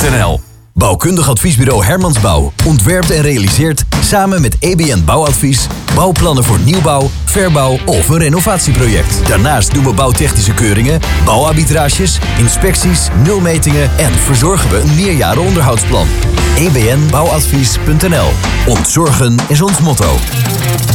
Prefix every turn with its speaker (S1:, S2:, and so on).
S1: bouwatvies.nl. Bouwkundig adviesbureau Hermansbouw ontwerpt en realiseert samen met EBN Bouwadvies bouwplannen voor nieuwbouw, verbouw of een renovatieproject. Daarnaast doen we bouwtechnische keuringen, bouwarbitrages, inspecties, nulmetingen en verzorgen we een meerjaren onderhoudsplan. EBN Bouwadvies.nl. Ontzorgen is ons motto.